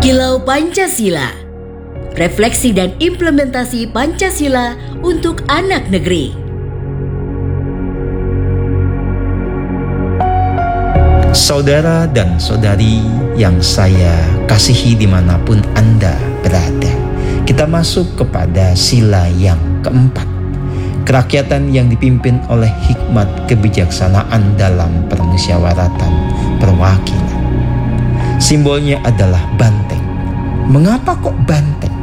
Kilau Pancasila, refleksi dan implementasi Pancasila untuk anak negeri. Saudara dan saudari yang saya kasihi dimanapun Anda berada, kita masuk kepada sila yang keempat, kerakyatan yang dipimpin oleh hikmat kebijaksanaan dalam permusyawaratan perwakilan. Simbolnya adalah banteng. Mengapa kok banteng?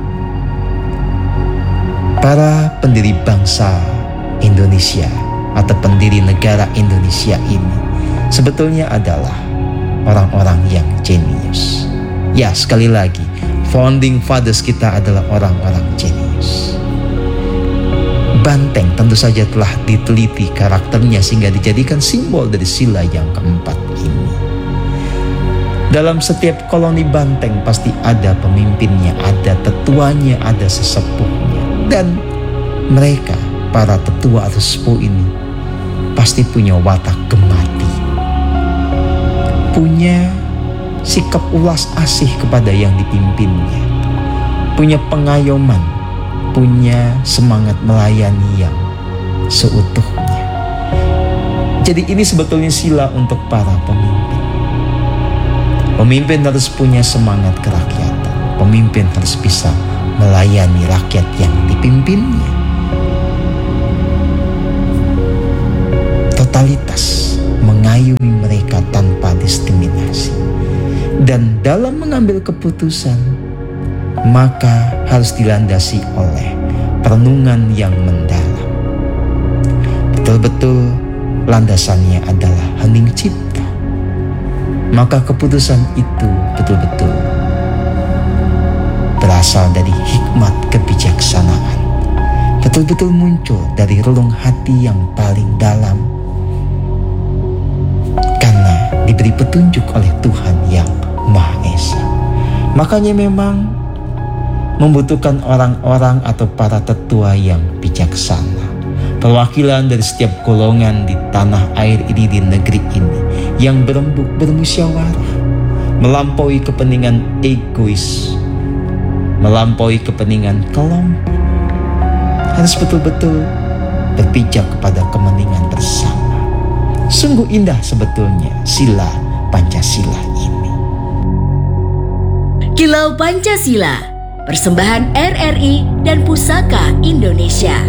Para pendiri bangsa Indonesia atau pendiri negara Indonesia ini sebetulnya adalah orang-orang yang jenius. Ya, sekali lagi, founding fathers kita adalah orang-orang jenius. Banteng tentu saja telah diteliti karakternya sehingga dijadikan simbol dari sila yang keempat ini. Dalam setiap koloni banteng pasti ada pemimpinnya, ada tetuanya, ada sesepuhnya. Dan mereka, para tetua atau sepuh ini, pasti punya watak gemati. Punya sikap ulas asih kepada yang dipimpinnya. Punya pengayoman, punya semangat melayani yang seutuhnya. Jadi ini sebetulnya sila untuk para pemimpin. Pemimpin harus punya semangat kerakyatan. Pemimpin harus bisa melayani rakyat yang dipimpinnya. Totalitas, mengayomi mereka tanpa diskriminasi. Dan dalam mengambil keputusan, maka harus dilandasi oleh perenungan yang mendalam. Betul-betul landasannya adalah hening cipta. Maka keputusan itu betul-betul berasal dari hikmat kebijaksanaan. Betul-betul muncul dari relung hati yang paling dalam. Karena diberi petunjuk oleh Tuhan yang Maha Esa. Makanya memang membutuhkan orang-orang atau para tetua yang bijaksana. Perwakilan dari setiap golongan di tanah air ini, di negeri ini, yang berembuk bermusyawarah, melampaui kepentingan egois, melampaui kepentingan kelompok. Harus betul-betul berpijak kepada kepentingan bersama. Sungguh indah sebetulnya sila Pancasila ini. Kilau Pancasila, persembahan RRI dan Pusaka Indonesia.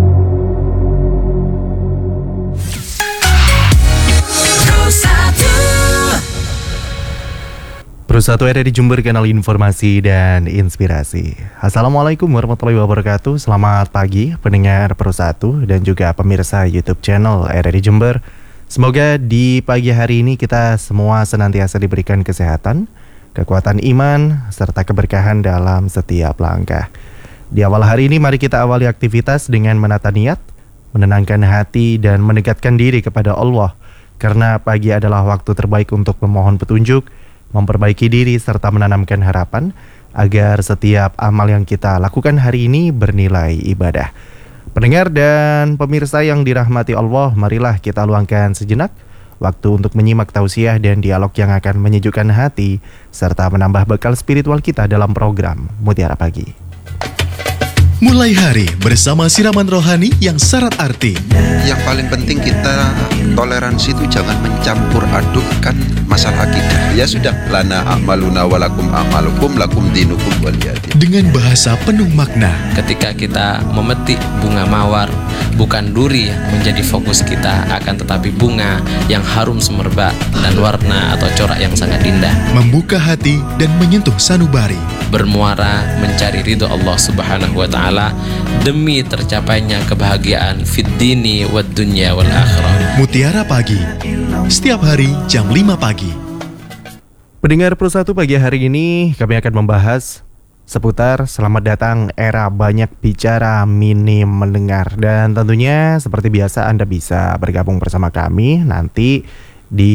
Pro1 RRI Jember, kanal informasi dan inspirasi. Assalamualaikum warahmatullahi wabarakatuh. Selamat pagi pendengar Pro1 dan juga pemirsa YouTube channel RRI Jember. Semoga di pagi hari ini kita semua senantiasa diberikan kesehatan, kekuatan iman, serta keberkahan dalam setiap langkah. Di awal hari ini mari kita awali aktivitas dengan menata niat, menenangkan hati dan mendekatkan diri kepada Allah. Karena pagi adalah waktu terbaik untuk memohon petunjuk, memperbaiki diri serta menanamkan harapan agar setiap amal yang kita lakukan hari ini bernilai ibadah. Pendengar dan pemirsa yang dirahmati Allah, marilah kita luangkan sejenak waktu untuk menyimak tausiah dan dialog yang akan menyejukkan hati serta menambah bekal spiritual kita dalam program Mutiara Pagi. Mulai hari bersama siraman rohani yang syarat arti. Yang paling penting kita toleransi itu jangan mencampur adukkan masalah akidah. Ya sudah, lana a'maluna walakum a'malukum lakum dinukum waliyadin. Dengan bahasa penuh makna. Ketika kita memetik bunga mawar, bukan duri yang menjadi fokus kita, akan tetapi bunga yang harum semerbak dan warna atau corak yang sangat indah. Membuka hati dan menyentuh sanubari. Bermuara mencari ridho Allah Subhanahu wa Ta'ala demi tercapainya kebahagiaan fid dini wad dunya wal akhirah. Mutiara Pagi, setiap hari jam 5 pagi. Pendengar Pro1, pagi hari ini kami akan membahas seputar selamat datang era banyak bicara minim mendengar. Dan tentunya seperti biasa Anda bisa bergabung bersama kami nanti di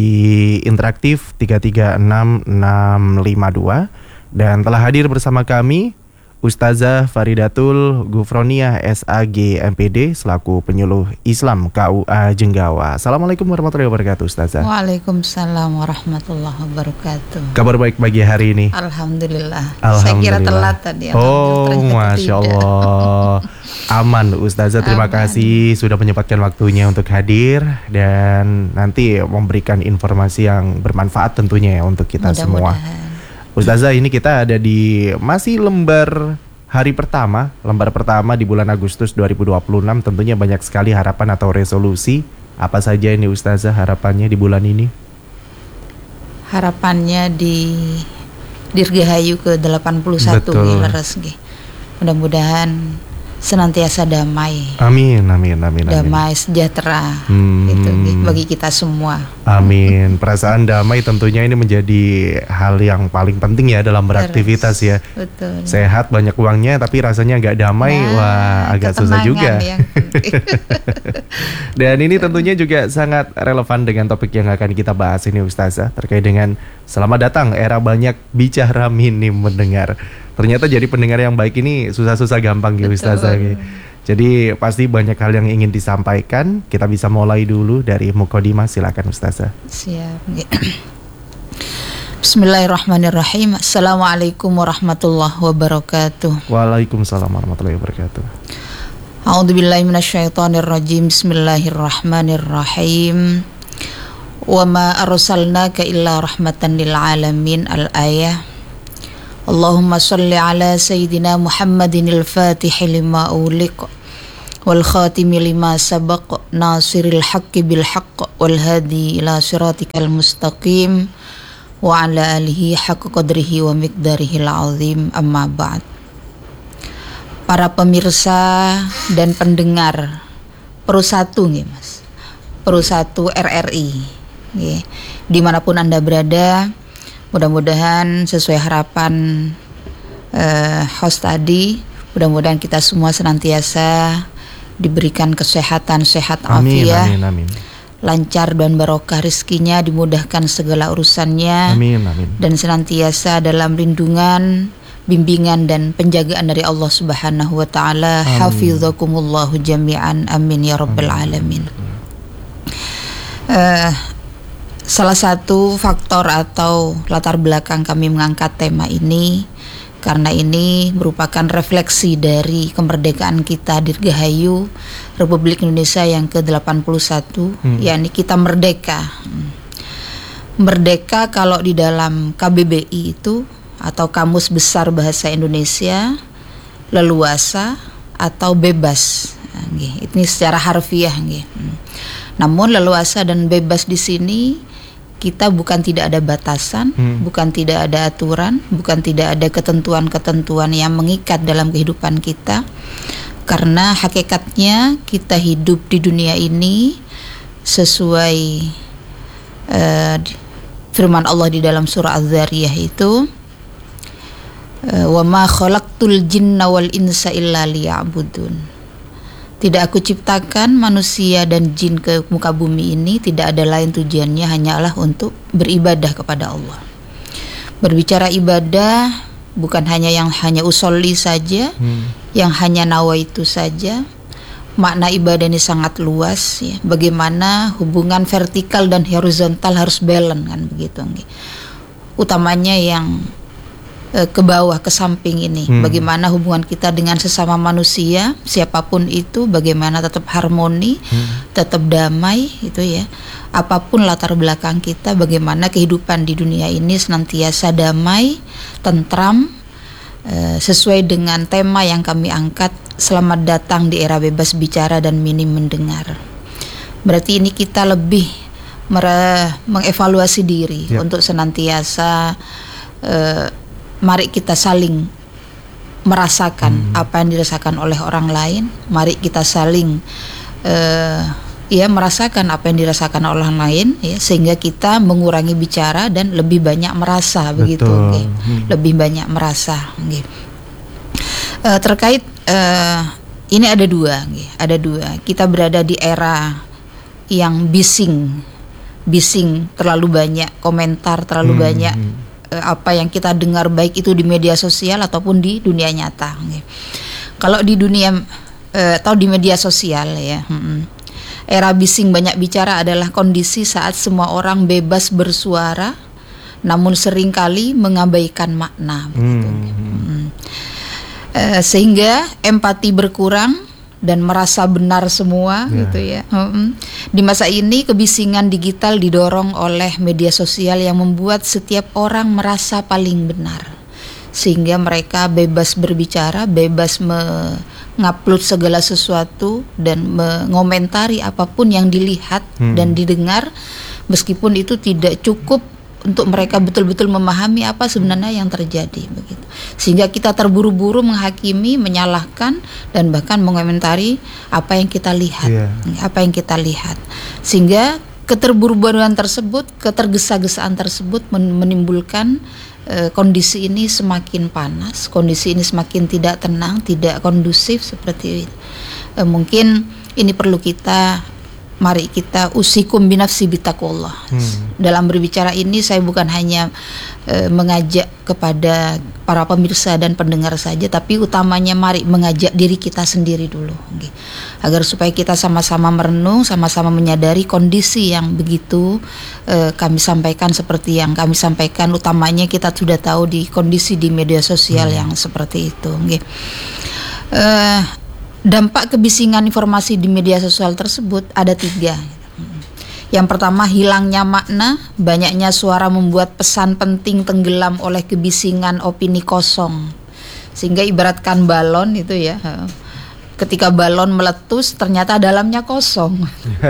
interaktif 336652. Dan telah hadir bersama kami Ustazah Faridatul Gufroniah SAG MPD selaku penyuluh Islam KUA Jenggawa. Assalamualaikum warahmatullahi wabarakatuh, Ustazah. Waalaikumsalam warahmatullahi wabarakatuh. Kabar baik pagi hari ini? Alhamdulillah. Alhamdulillah. Saya kira telat tadi. Oh, Ternyata Masya tidak. Allah. Aman, Ustazah. Terima Aman. kasih sudah menyempatkan waktunya untuk hadir dan nanti memberikan informasi yang bermanfaat tentunya ya untuk kita semua. Mudah-mudahan. Ustazah, ini kita ada di masih lembar pertama di bulan Agustus 2026. Tentunya banyak sekali harapan atau resolusi. Apa saja ini Ustazah harapannya di bulan ini? Harapannya di Dirgahayu ke 81 Betul. leres nggih. Mudah-mudahan senantiasa damai. Amin, amin, amin, amin. Damai sejahtera gitu nggih, bagi kita semua. Amin. Perasaan damai tentunya ini menjadi hal yang paling penting ya dalam beraktivitas ya. Betul. Sehat, banyak uangnya tapi rasanya nggak damai, wah agak susah juga. ketenangan yang penting. Dan ini tentunya juga sangat relevan dengan topik yang akan kita bahas ini Ustazah, terkait dengan selamat datang era banyak bicara minim mendengar. Ternyata jadi pendengar yang baik ini susah-susah gampang ya Ustazah. Jadi pasti banyak hal yang ingin disampaikan. Kita bisa mulai dulu dari Muqaddimah, silakan Ustazah. Siap. Bismillahirrahmanirrahim. Assalamualaikum warahmatullahi wabarakatuh. Waalaikumsalam warahmatullahi wabarakatuh. A'udzubillahi minasyaitonirrajim. Bismillahirrahmanirrahim. Wa ma arsalnaka illa rahmatan lil alamin. Al-ayah. Allahumma salli ala sayyidina Muhammadinil Fatih lima uliq wal khatimi lima sabaq nasiril haqqi bil haqq wal hadi ila siratikal mustaqim wa ala alihi haqqa qadrihi wa miqdarihil azim, amma ba'd. Para pemirsa dan pendengar Pro1 nggih Mas, Pro1 RRI nggih, dimanapun Anda berada, mudah-mudahan sesuai harapan host tadi, mudah-mudahan kita semua senantiasa diberikan kesehatan, sehat afiat, Amin, amin. lancar dan barokah rezekinya, dimudahkan segala urusannya, Amin, amin. dan senantiasa dalam lindungan, bimbingan dan penjagaan dari Allah Subhanahu wa taala. Hafizakumullahu jami'an, amin ya rabbal alamin. Salah satu faktor atau latar belakang kami mengangkat tema ini karena ini merupakan refleksi dari kemerdekaan kita Dirgahayu Republik Indonesia yang ke-81, yakni kita merdeka. Merdeka kalau di dalam KBBI itu atau Kamus Besar Bahasa Indonesia, leluasa atau bebas. Ini secara harfiah nggih. Namun leluasa dan bebas di sini kita bukan tidak ada batasan, bukan tidak ada aturan, bukan tidak ada ketentuan-ketentuan yang mengikat dalam kehidupan kita. Karena hakikatnya kita hidup di dunia ini sesuai firman Allah di dalam surah Az-Zariyah itu, wa ma khalaqtul jinna wal insa illa liya'budun. Tidak aku ciptakan manusia dan jin ke muka bumi ini, tidak ada lain tujuannya hanyalah untuk beribadah kepada Allah. Berbicara ibadah bukan hanya yang hanya usolli saja, yang hanya nawaitu saja. Makna ibadah ini sangat luas ya. Bagaimana hubungan vertikal dan horizontal harus balance kan begitu. Utamanya yang ke bawah, ke samping ini, bagaimana hubungan kita dengan sesama manusia siapapun itu, bagaimana tetap harmoni, tetap damai itu ya. Apapun latar belakang kita, bagaimana kehidupan di dunia ini senantiasa damai, tentram, sesuai dengan tema yang kami angkat, selamat datang di era bebas bicara dan minim mendengar. Berarti ini kita lebih mengevaluasi diri untuk senantiasa mari kita saling merasakan apa yang dirasakan oleh orang lain. Mari kita saling merasakan apa yang dirasakan oleh orang lain ya, sehingga kita mengurangi bicara dan lebih banyak merasa. Betul. Begitu okay. Lebih banyak merasa okay. Terkait ini ada dua. Kita berada di era yang bising, terlalu banyak komentar, terlalu banyak apa yang kita dengar, baik itu di media sosial ataupun di dunia nyata. Kalau di dunia atau di media sosial ya, era bising banyak bicara adalah kondisi saat semua orang bebas bersuara, namun seringkali mengabaikan makna, begitu. Sehingga empati berkurang dan merasa benar semua, gitu ya. Di masa ini kebisingan digital didorong oleh media sosial yang membuat setiap orang merasa paling benar, sehingga mereka bebas berbicara, bebas mengupload segala sesuatu dan mengomentari apapun yang dilihat dan didengar, meskipun itu tidak cukup untuk mereka betul-betul memahami apa sebenarnya yang terjadi, begitu. Sehingga kita terburu-buru menghakimi, menyalahkan, dan bahkan mengomentari apa yang kita lihat, apa yang kita lihat. Sehingga keterburu-buruan tersebut, ketergesa-gesaan tersebut menimbulkan kondisi ini semakin panas, kondisi ini semakin tidak tenang, tidak kondusif seperti itu. Mungkin ini perlu mari kita usikum binafsi bitaqullah. Dalam berbicara ini saya bukan hanya mengajak kepada para pemirsa dan pendengar saja, tapi utamanya mari mengajak diri kita sendiri dulu, agar supaya kita sama-sama merenung, sama-sama menyadari kondisi yang begitu kami sampaikan, seperti yang kami sampaikan. Utamanya kita sudah tahu di kondisi di media sosial yang seperti itu. Dampak kebisingan informasi di media sosial tersebut ada 3. Yang pertama, hilangnya makna. Banyaknya suara membuat pesan penting tenggelam oleh kebisingan opini kosong. Sehingga ibaratkan balon itu ya, ketika balon meletus ternyata dalamnya kosong.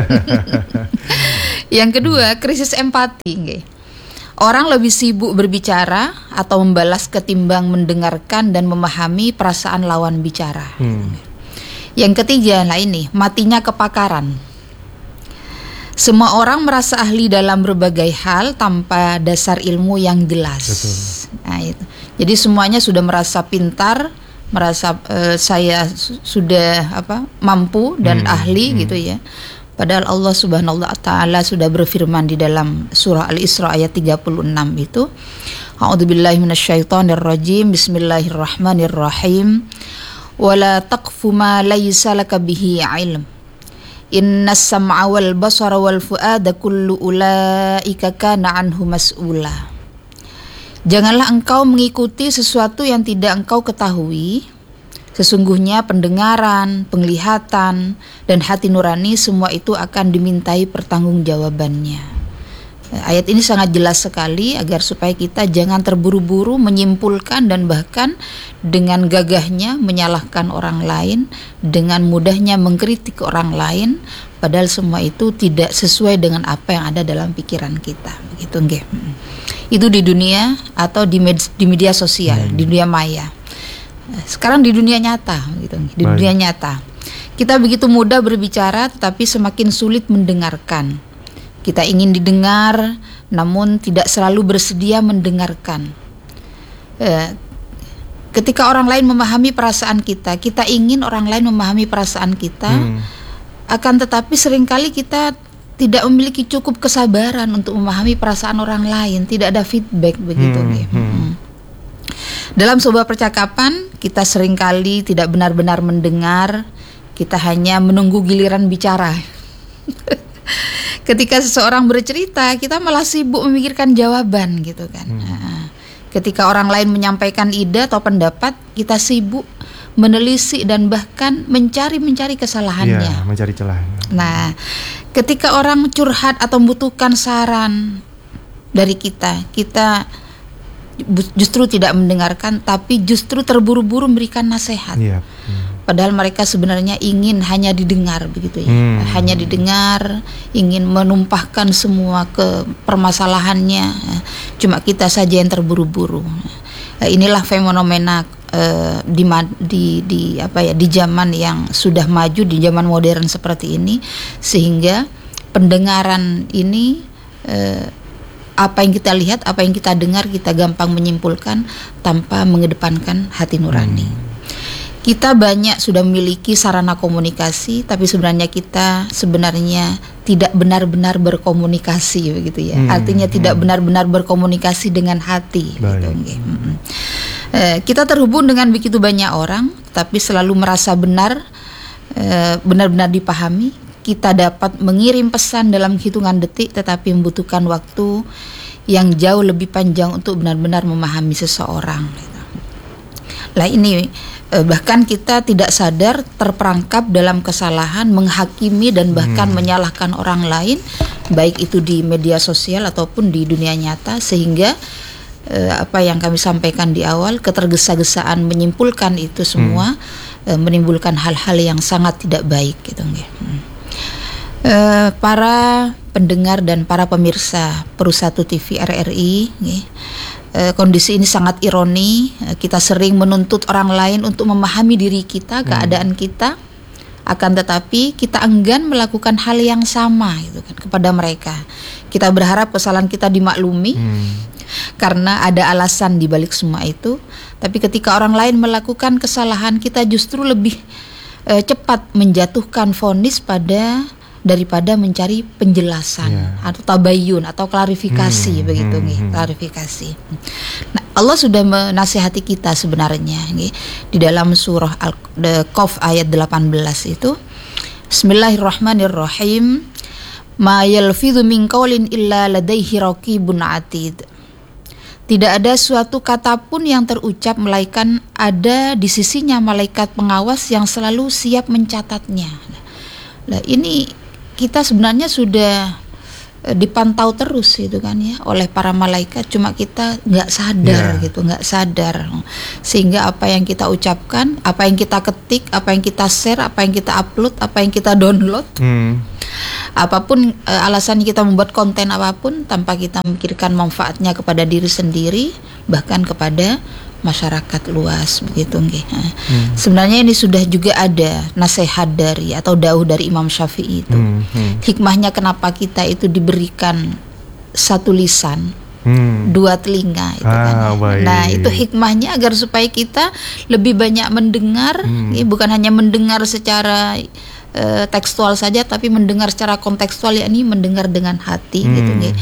Yang kedua, krisis empati. Orang lebih sibuk berbicara atau membalas ketimbang mendengarkan dan memahami perasaan lawan bicara. Yang ketiga, ini matinya kepakaran. Semua orang merasa ahli dalam berbagai hal tanpa dasar ilmu yang jelas. Nah, itu. Jadi semuanya sudah merasa pintar, merasa saya sudah mampu dan ahli, gitu ya. Padahal Allah Subhanahu wa taala sudah berfirman di dalam surah Al-Isra ayat 36 itu, A'udzubillahi minasyaitonirrajim, bismillahirrahmanirrahim. Wala taqfu ma laysa laka bihi ilm. Innas sam'a wal basara wal fuada kullu ulaika kana anhu mas'ula. Janganlah engkau mengikuti sesuatu yang tidak engkau ketahui. Sesungguhnya pendengaran, penglihatan, dan hati nurani semua itu akan dimintai pertanggungjawabannya. Ayat ini sangat jelas sekali agar supaya kita jangan terburu-buru menyimpulkan dan bahkan dengan gagahnya menyalahkan orang lain, dengan mudahnya mengkritik orang lain, padahal semua itu tidak sesuai dengan apa yang ada dalam pikiran kita, begitu nggih. Itu di dunia atau di media sosial, di dunia maya. Sekarang di dunia nyata, gitu. Di dunia nyata kita begitu mudah berbicara tetapi semakin sulit mendengarkan. Kita ingin didengar, namun tidak selalu bersedia mendengarkan. Ketika orang lain memahami perasaan kita, kita ingin orang lain memahami perasaan kita. Akan tetapi seringkali kita tidak memiliki cukup kesabaran untuk memahami perasaan orang lain. Tidak ada feedback, begitu. Dalam sebuah percakapan, kita seringkali tidak benar-benar mendengar. Kita hanya menunggu giliran bicara. Ketika seseorang bercerita, kita malah sibuk memikirkan jawaban, gitu kan. Ketika orang lain menyampaikan ide atau pendapat, kita sibuk menelisik dan bahkan mencari kesalahannya. Mencari celah. Nah, ketika orang curhat atau membutuhkan saran dari kita justru tidak mendengarkan, tapi justru terburu-buru memberikan nasihat. Padahal mereka sebenarnya ingin hanya didengar, begitu ya. Hanya didengar, ingin menumpahkan semua ke permasalahannya. Cuma kita saja yang terburu-buru. Inilah fenomena di zaman yang sudah maju, di zaman modern seperti ini, sehingga pendengaran ini apa yang kita lihat, apa yang kita dengar, kita gampang menyimpulkan tanpa mengedepankan hati nurani. Kita banyak sudah memiliki sarana komunikasi, tapi sebenarnya kita tidak benar-benar berkomunikasi, begitu ya. Artinya tidak benar-benar berkomunikasi dengan hati. Gitu. Kita terhubung dengan begitu banyak orang, tapi selalu merasa benar-benar dipahami. Kita dapat mengirim pesan dalam hitungan detik, tetapi membutuhkan waktu yang jauh lebih panjang untuk benar-benar memahami seseorang. Lah ini bahkan kita tidak sadar terperangkap dalam kesalahan, menghakimi dan bahkan menyalahkan orang lain, baik itu di media sosial ataupun di dunia nyata, sehingga apa yang kami sampaikan di awal, ketergesa-gesaan menyimpulkan itu semua menimbulkan hal-hal yang sangat tidak baik gitu. Para pendengar dan para pemirsa Perusahaan TV RRI, kondisi ini sangat ironi. Kita sering menuntut orang lain untuk memahami diri kita, keadaan kita, akan tetapi kita enggan melakukan hal yang sama gitu kan kepada mereka. Kita berharap kesalahan kita dimaklumi karena ada alasan di balik semua itu. Tapi ketika orang lain melakukan kesalahan, kita justru lebih cepat menjatuhkan vonis daripada mencari penjelasan atau tabayun atau klarifikasi begitu nih, klarifikasi. Nah, Allah sudah menasihati kita sebenarnya di dalam surah Al-Qaf ayat 18 itu. Bismillahirrahmanirrahim. Ma yalfidhu min qaulin illa ladaihi raqibun atid. Tidak ada suatu kata pun yang terucap melainkan ada di sisinya malaikat pengawas yang selalu siap mencatatnya. Nah, ini kita sebenarnya sudah dipantau terus gitu kan ya oleh para malaikat, cuma kita nggak sadar nggak sadar, sehingga apa yang kita ucapkan, apa yang kita ketik, apa yang kita share, apa yang kita upload, apa yang kita download, apapun alasan kita membuat konten apapun, tanpa kita memikirkan manfaatnya kepada diri sendiri bahkan kepada masyarakat luas begitu nggih. Sebenarnya ini sudah juga ada nasihat dari atau dauh dari Imam Syafi'i itu. Hikmahnya kenapa kita itu diberikan satu lisan, dua telinga itu kan. Nah, itu hikmahnya agar supaya kita lebih banyak mendengar, bukan hanya mendengar secara tekstual saja, tapi mendengar secara kontekstual, yakni mendengar dengan hati gitu nggih.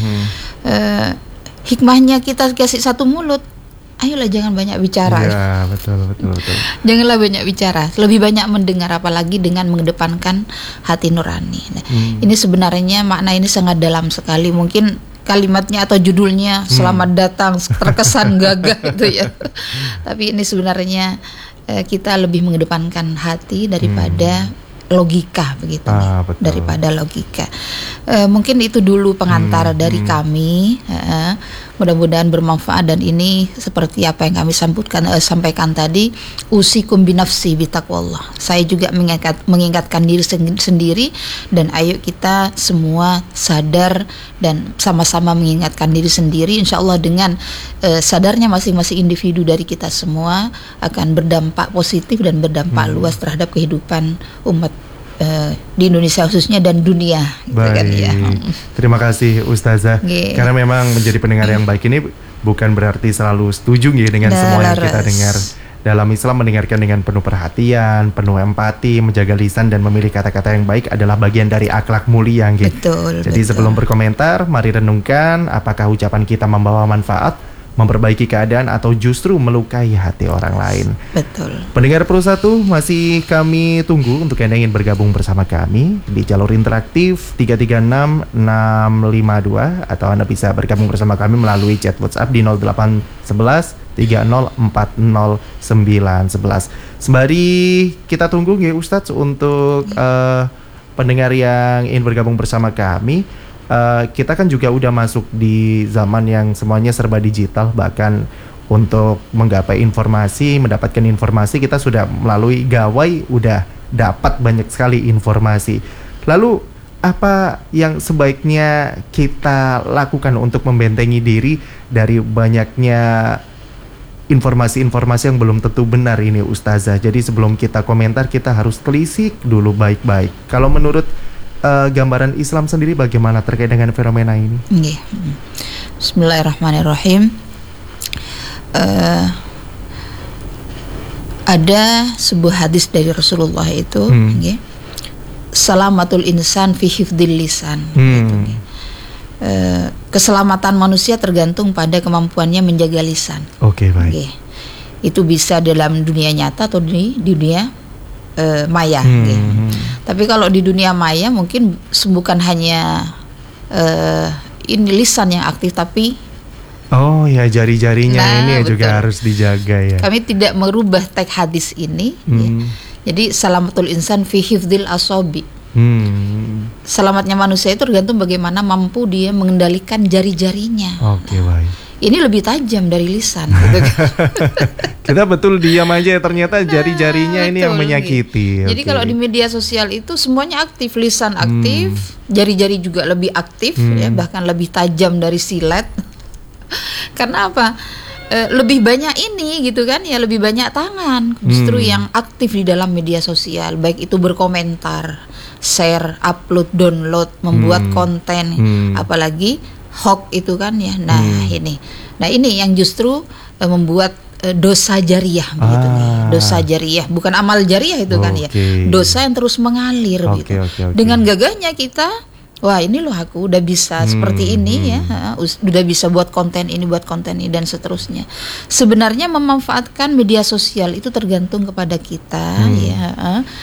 Hikmahnya kita kasih satu mulut, ayolah jangan banyak bicara. Ya, betul. Janganlah banyak bicara, lebih banyak mendengar, apalagi dengan mengedepankan hati nurani. Nah, ini sebenarnya makna ini sangat dalam sekali. Mungkin kalimatnya atau judulnya selamat datang terkesan gagah itu ya. Tapi ini sebenarnya kita lebih mengedepankan hati daripada logika begitu daripada logika. Mungkin itu dulu pengantar dari kami. Mudah-mudahan bermanfaat, dan ini seperti apa yang kami sampaikan tadi, usikum binafsi bitaqwallah. Saya juga mengingatkan diri sendiri, dan ayo kita semua sadar dan sama-sama mengingatkan diri sendiri. Insya Allah dengan sadarnya masing-masing individu dari kita semua akan berdampak positif dan berdampak luas terhadap kehidupan umat di Indonesia khususnya dan dunia. Baik, kan, ya. Terima kasih Ustazah. Karena memang menjadi pendengar yang baik ini bukan berarti selalu setuju dengan semua yang kita dengar. Dalam Islam, mendengarkan dengan penuh perhatian, penuh empati, menjaga lisan dan memilih kata-kata yang baik adalah bagian dari akhlak mulia. Jadi sebelum berkomentar, mari renungkan apakah ucapan kita membawa manfaat, memperbaiki keadaan, atau justru melukai hati orang lain. Betul. Pendengar Pro1, masih kami tunggu untuk Anda yang ingin bergabung bersama kami di jalur interaktif 336-652, atau Anda bisa bergabung bersama kami melalui chat WhatsApp di 0811 3040 911. Sembari kita tunggu Ustadz untuk pendengar yang ingin bergabung bersama kami. Kita kan juga udah masuk di zaman yang semuanya serba digital, bahkan untuk menggapai informasi, mendapatkan informasi, kita sudah melalui gawai udah dapat banyak sekali informasi. Lalu apa yang sebaiknya kita lakukan untuk membentengi diri dari banyaknya informasi-informasi yang belum tentu benar ini Ustazah? Jadi sebelum kita komentar, kita harus telisik dulu baik-baik. Kalau menurut gambaran Islam sendiri bagaimana terkait dengan fenomena ini? Bismillahirrahmanirrahim. Ada sebuah hadis dari Rasulullah itu, nggih. Salamatul insan fi hifdzil lisan. Gitu, nggih. Keselamatan manusia tergantung pada kemampuannya menjaga lisan. Oke, baik. Nggih. Itu bisa dalam dunia nyata atau di dunia maya. Nggih. Tapi kalau di dunia maya mungkin bukan hanya ini lisan yang aktif, tapi Oh ya, jari-jarinya ini betul. juga harus dijaga ya. Kami tidak merubah teks hadis ini. Ya. Jadi salamatul insan fi hifdzil asabi. Selamatnya manusia itu tergantung bagaimana mampu dia mengendalikan jari-jarinya. Oke, baik. Ini lebih tajam dari lisan. Gitu kan. Kita betul diam aja, ternyata jari-jarinya ini yang Betul, menyakiti. Jadi Oke. kalau di media sosial itu semuanya aktif, lisan aktif, jari-jari juga lebih aktif, ya, bahkan lebih tajam dari silet. Karena apa? Lebih banyak ini gitu kan ya, lebih banyak tangan justru yang aktif di dalam media sosial, baik itu berkomentar, share, upload, download, membuat konten, apalagi hoax itu kan ya. Nah ini yang justru membuat dosa jariah begitu nih. Dosa jariah, bukan amal jariah itu kan ya. Dosa yang terus mengalir gitu. Dengan gagahnya kita, wah ini loh aku udah bisa seperti ini ya, udah bisa buat konten ini dan seterusnya. Sebenarnya memanfaatkan media sosial itu tergantung kepada kita ya.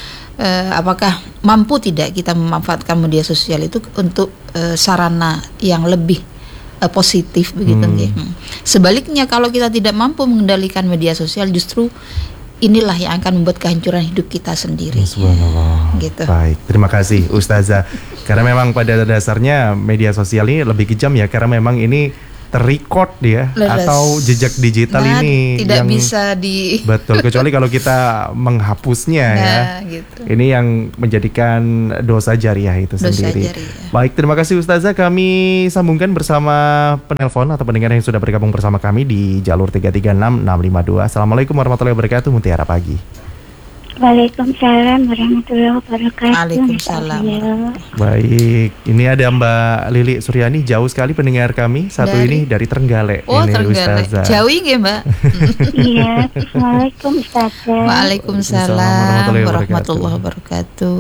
Apakah mampu tidak kita memanfaatkan media sosial itu untuk sarana yang lebih positif begitu. Sebaliknya kalau kita tidak mampu mengendalikan media sosial, justru inilah yang akan membuat kehancuran hidup kita sendiri. Subhanallah. Gitu. Baik, terima kasih Ustazah. Karena memang pada dasarnya media sosial ini lebih kejam ya, karena memang ini terrecord ya, atau jejak digital ini tidak yang bisa betul, kecuali kalau kita menghapusnya ya. Gitu. Ini yang menjadikan dosa jariah itu sendiri. Jariah. Baik, terima kasih Ustazah. Kami sambungkan bersama penelpon atau pendengar yang sudah bergabung bersama kami di jalur 336652. Assalamualaikum warahmatullahi wabarakatuh. Mutiara pagi. Waalaikumsalam warahmatullahi wabarakatuh. Waalaikumsalam. Baik, ini ada Mbak Lili Suryani, jauh sekali pendengar kami satu ini dari Trenggalek. Oh, ini Trenggalek. Ustazah. Jauh nggih, Mbak? Iya, Assalamualaikum Ustazah. Waalaikumsalam warahmatullahi wabarakatuh.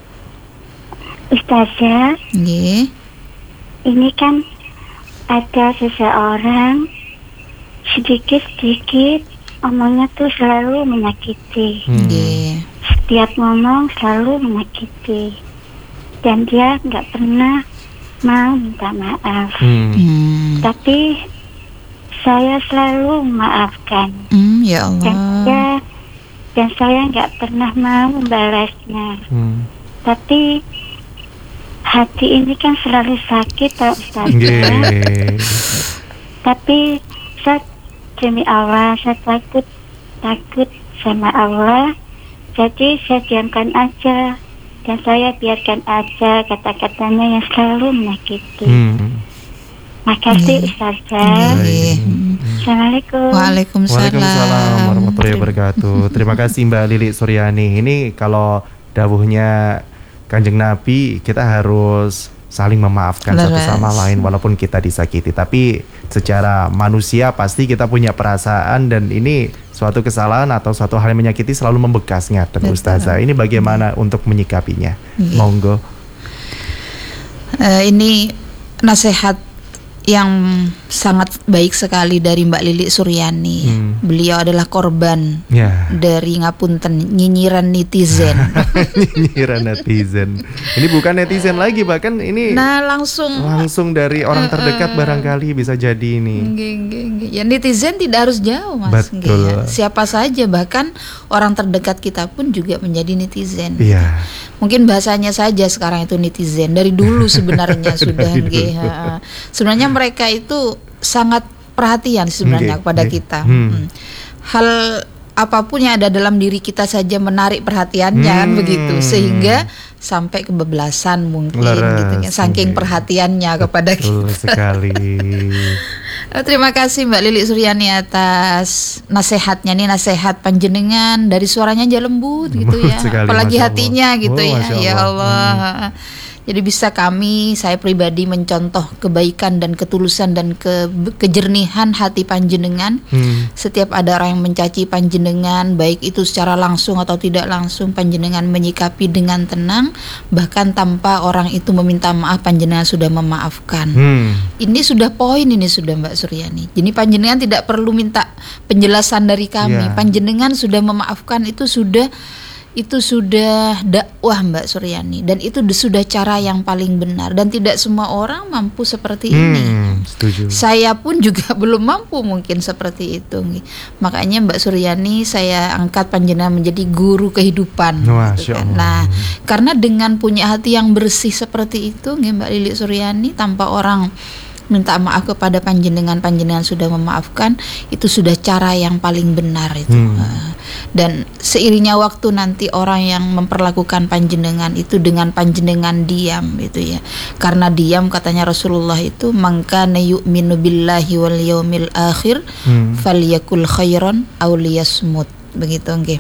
Ustazah, Nggih. ini kan ada seseorang sedikit-sedikit omongnya tuh selalu menyakiti. Nggih. Setiap ngomong selalu menyakiti. Dan dia nggak pernah mau minta maaf. Tapi saya selalu memaafkan. Ya Allah. Dan saya nggak pernah mau membalasnya. Tapi hati ini kan selalu sakit, Pak Ustaz. Tapi saya demi Allah, saya takut sama Allah. Jadi saya diamkan aja, dan saya biarkan aja kata-katanya yang selalu menyakiti. Makasih Ustazah. Assalamualaikum. Waalaikumsalam warahmatullahi wabarakatuh. Terima kasih Mbak Lili Suryani. Ini kalau dawuhnya Kanjeng Nabi, kita harus saling memaafkan satu sama lain walaupun kita disakiti. Tapi secara manusia pasti kita punya perasaan, dan ini suatu kesalahan atau suatu hal yang menyakiti selalu membekas, ngaten Ustazah. Ini bagaimana untuk menyikapinya? Monggo. Ini nasihat yang sangat baik sekali dari Mbak Lili Suryani. Beliau adalah korban dari ngapunten nyinyiran netizen. Nyinyiran netizen. Ini bukan netizen lagi, bahkan ini langsung dari orang terdekat barangkali bisa jadi ini. Ya netizen tidak harus jauh, Mas. Betul. Siapa saja, bahkan orang terdekat kita pun juga menjadi netizen. Iya. Mungkin bahasanya saja sekarang itu netizen. Dari dulu sebenarnya sudah. Sebenarnya mereka itu sangat perhatian sebenarnya kepada kita. Hal apapun yang ada dalam diri kita saja menarik perhatiannya kan begitu, sehingga sampai kebablasan mungkin gitu kan, saking perhatiannya kepada kita. Sekali. Terima kasih Mbak Lili Suryani atas nasihatnya. Nih nasihat panjenengan, dari suaranya aja lembut gitu ya, sekali, apalagi Masya hatinya Allah. gitu ya. Masya Ya Allah. Allah. Jadi bisa saya pribadi mencontoh kebaikan dan ketulusan dan kejernihan hati panjenengan. Setiap ada orang yang mencaci panjenengan, baik itu secara langsung atau tidak langsung, panjenengan menyikapi dengan tenang, bahkan tanpa orang itu meminta maaf, panjenengan sudah memaafkan. Ini sudah poin, ini sudah Mbak Suryani. Jadi panjenengan tidak perlu minta penjelasan dari kami. Panjenengan sudah memaafkan, itu sudah dakwah Mbak Suryani, dan itu sudah cara yang paling benar, dan tidak semua orang mampu seperti ini. Setuju. Saya pun juga belum mampu mungkin seperti itu. Makanya Mbak Suryani saya angkat panjenengan menjadi guru kehidupan. Gitu kan. Nah, karena dengan punya hati yang bersih seperti itu, Mbak Lili Suryani, tanpa orang minta maaf kepada panjenengan sudah memaafkan, itu sudah cara yang paling benar itu. Dan seiringnya waktu nanti orang yang memperlakukan panjenengan itu dengan panjenengan diam gitu ya. Karena diam, katanya Rasulullah itu, mangkana yu'minu billahi wal yaumil akhir falyakul khairan aw liyasmut. Begitu nggih.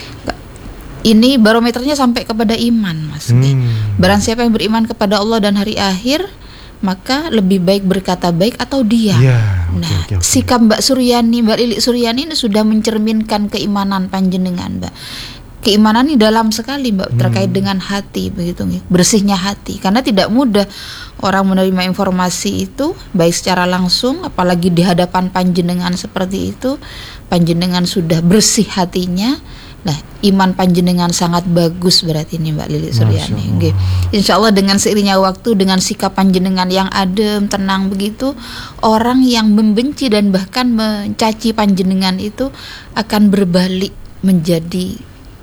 Ini barometernya sampai kepada iman, Mas. Barang siapa yang beriman kepada Allah dan hari akhir, maka lebih baik berkata baik atau diam. Okay. Sikap Mbak Lili Suryani ini sudah mencerminkan keimanan panjenengan, Mbak. Keimanan ini dalam sekali, Mbak, terkait dengan hati, begitu, bersihnya hati. Karena tidak mudah orang menerima informasi itu, baik secara langsung, apalagi di hadapan panjenengan seperti itu. Panjenengan sudah bersih hatinya. Nah, iman panjenengan sangat bagus berarti ini Mbak Lili Suryani. Insya Allah dengan seiringnya waktu, dengan sikap panjenengan yang adem, tenang begitu, orang yang membenci dan bahkan mencaci panjenengan itu akan berbalik menjadi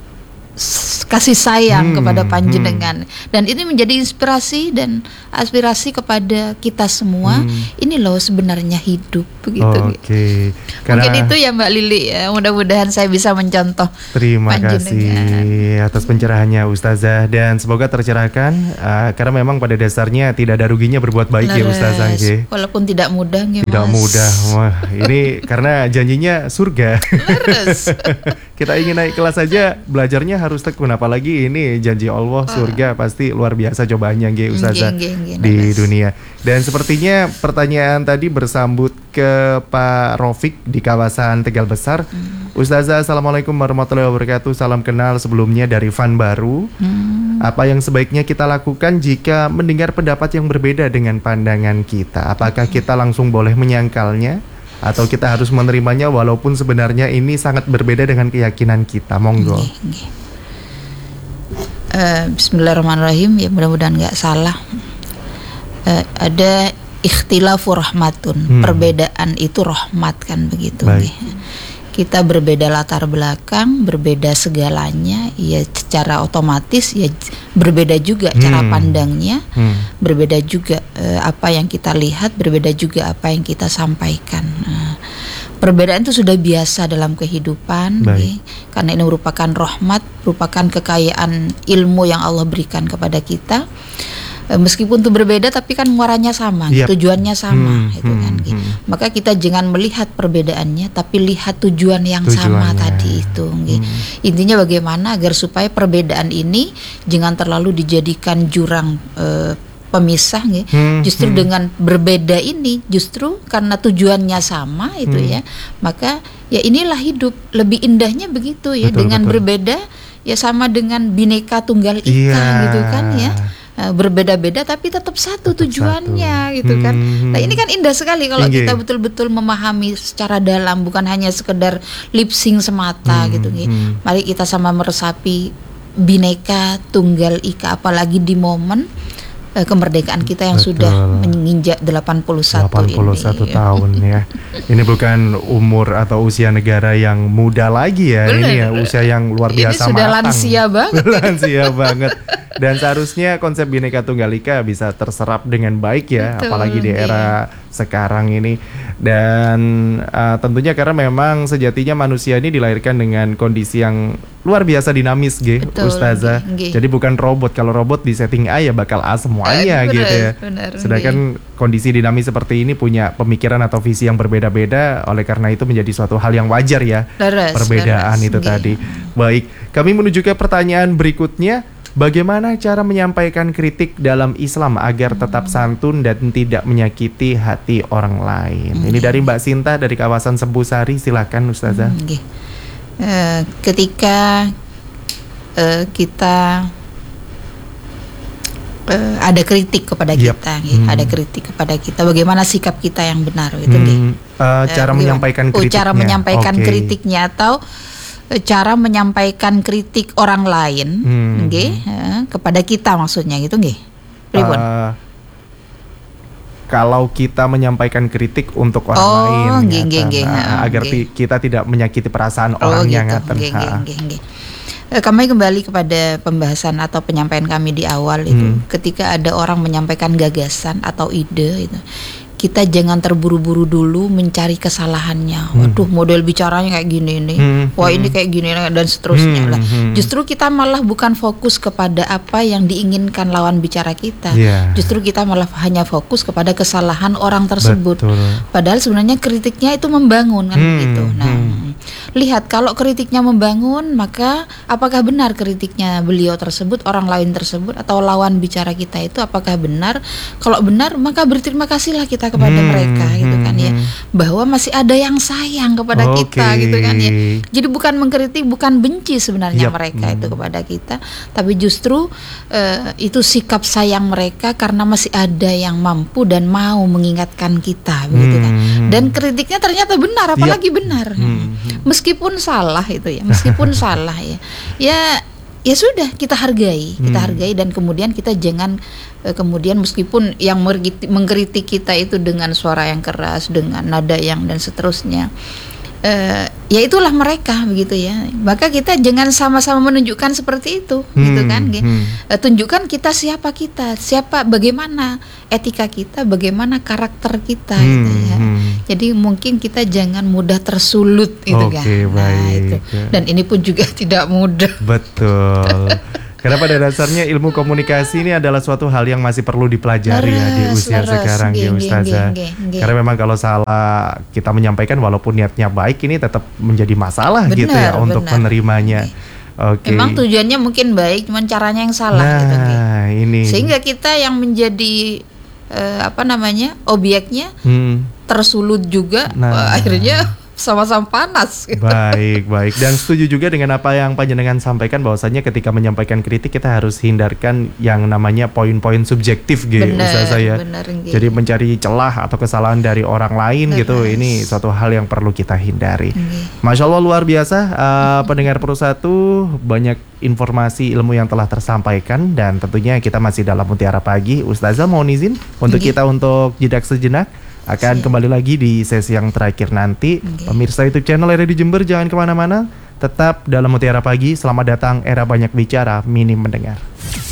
kasih sayang kepada panjenengan. Dan ini menjadi inspirasi dan aspirasi kepada kita semua. Ini loh sebenarnya hidup begitu. Mungkin itu ya Mbak Lili ya. Mudah-mudahan saya bisa mencontoh. Terima kasih atas pencerahannya Ustazah, dan semoga tercerahkan, karena memang pada dasarnya tidak ada ruginya berbuat baik. Ya Ustazah. Walaupun tidak mudah Tidak mudah. Wah, ini karena janjinya surga. Kita ingin naik kelas saja, belajarnya harus tekun, apalagi ini janji Allah surga, pasti luar biasa cobaannya Ustazah di dunia. Dan sepertinya pertanyaan tadi bersambut ke Pak Rofik di kawasan Tegal Besar. Ustazah, Assalamualaikum warahmatullahi wabarakatuh. Salam kenal sebelumnya dari Van Baru. Apa yang sebaiknya kita lakukan jika mendengar pendapat yang berbeda dengan pandangan kita? Apakah kita langsung boleh menyangkalnya, atau kita harus menerimanya walaupun sebenarnya ini sangat berbeda dengan keyakinan kita? Monggo. Bismillahirrahmanirrahim. Ya, mudah-mudahan nggak salah. Ada ikhtilafu rahmatun. Perbedaan itu rahmat, kan begitu. Kita berbeda latar belakang, berbeda segalanya, ya secara otomatis ya berbeda juga cara pandangnya, berbeda juga apa yang kita lihat, berbeda juga apa yang kita sampaikan. Perbedaan itu sudah biasa dalam kehidupan, karena ini merupakan rahmat, merupakan kekayaan ilmu yang Allah berikan kepada kita. Meskipun itu berbeda, tapi kan muaranya sama, tujuannya sama, itu kan. Maka kita jangan melihat perbedaannya, tapi lihat tujuan yang sama tadi itu. Intinya bagaimana agar supaya perbedaan ini jangan terlalu dijadikan jurang pemisah, justru dengan berbeda ini, justru karena tujuannya sama itu ya, maka ya inilah hidup. Lebih indahnya begitu ya, dengan berbeda ya sama dengan Bhinneka Tunggal Ika gitu kan ya. Berbeda-beda tapi tetap satu tujuannya gitu kan. Nah ini kan indah sekali kalau kita betul-betul memahami secara dalam, bukan hanya sekedar lip sync semata gitu. Mari kita sama meresapi Bhinneka Tunggal Ika, apalagi di momen kemerdekaan kita yang sudah menginjak 81 tahun ya. Ini bukan umur atau usia negara yang muda lagi ya. Ini ya usia yang luar biasa matang. Ini sudah lansia banget. Lansia banget. Dan seharusnya konsep Bhinneka Tunggal Ika bisa terserap dengan baik ya, apalagi di era sekarang ini. Dan tentunya karena memang sejatinya manusia ini dilahirkan dengan kondisi yang luar biasa dinamis Ustazah. Jadi bukan robot. Kalau robot di setting A ya bakal A semuanya gitu ya. Sedangkan kondisi dinamis seperti ini punya pemikiran atau visi yang berbeda-beda. Oleh karena itu menjadi suatu hal yang wajar ya, perbedaan itu tadi. Baik, kami menuju ke pertanyaan berikutnya. Bagaimana cara menyampaikan kritik dalam Islam agar tetap santun dan tidak menyakiti hati orang lain? Ini dari Mbak Sinta dari kawasan Sebusari, silakan Ustazah. Ketika kita ada kritik kepada kita, ada kritik kepada kita, bagaimana sikap kita yang benar itu cara menyampaikan kritiknya. Cara menyampaikan kritiknya atau cara menyampaikan kritik orang lain, kepada kita maksudnya gitu, Pripun? Kalau kita menyampaikan kritik untuk orang lain, agar kita tidak menyakiti perasaan orang yang Kami kembali kepada pembahasan atau penyampaian kami di awal itu, ketika ada orang menyampaikan gagasan atau ide itu, kita jangan terburu-buru dulu mencari kesalahannya. Waduh, model bicaranya kayak gini nih. Wah, ini kayak gini dan seterusnya lah. Justru kita malah bukan fokus kepada apa yang diinginkan lawan bicara kita. Justru kita malah hanya fokus kepada kesalahan orang tersebut. Padahal sebenarnya kritiknya itu membangun kan begitu. Nah, lihat kalau kritiknya membangun, maka apakah benar kritiknya beliau tersebut, orang lain tersebut atau lawan bicara kita itu apakah benar? Kalau benar, maka berterima kasihlah kita kepada mereka gitu kan ya, bahwa masih ada yang sayang kepada kita gitu kan ya. Jadi bukan mengkritik, bukan benci sebenarnya mereka itu kepada kita, tapi justru itu sikap sayang mereka karena masih ada yang mampu dan mau mengingatkan kita begitu kan. Dan kritiknya ternyata benar, apalagi benar. Meskipun salah itu ya, meskipun salah ya sudah, kita hargai dan kemudian kita jangan kemudian meskipun yang mengkritik kita itu dengan suara yang keras, dengan nada yang dan seterusnya, ya itulah mereka begitu ya. Maka kita jangan sama-sama menunjukkan seperti itu gitu kan. Tunjukkan kita, siapa, bagaimana etika kita, bagaimana karakter kita gitu ya. Jadi mungkin kita jangan mudah tersulut gitu kan. Itu. Dan ini pun juga tidak mudah. Betul. Karena pada dasarnya ilmu komunikasi ini adalah suatu hal yang masih perlu dipelajari di usia sekarang ya Ustazah. Karena memang kalau salah kita menyampaikan walaupun niatnya baik, ini tetap menjadi masalah gitu ya untuk menerimanya. Memang tujuannya mungkin baik, cuman caranya yang salah gitu. Ini. Sehingga kita yang menjadi objeknya tersulut juga, akhirnya sama-sama panas gitu. Baik. Dan setuju juga dengan apa yang Panjenengan sampaikan, bahwasanya ketika menyampaikan kritik kita harus hindarkan yang namanya poin-poin subjektif gitu Ustazah ya. Jadi mencari celah atau kesalahan dari orang lain gitu, ini suatu hal yang perlu kita hindari. Masya Allah, luar biasa pendengar Pro1, banyak informasi ilmu yang telah tersampaikan, dan tentunya kita masih dalam Mutiara Pagi. Ustazah mohon izin untuk kita untuk jedak sejenak. Akan kembali lagi di sesi yang terakhir nanti. Pemirsa YouTube channel RRI Jember, jangan kemana-mana, tetap dalam Mutiara Pagi. Selamat datang era banyak bicara, minim mendengar.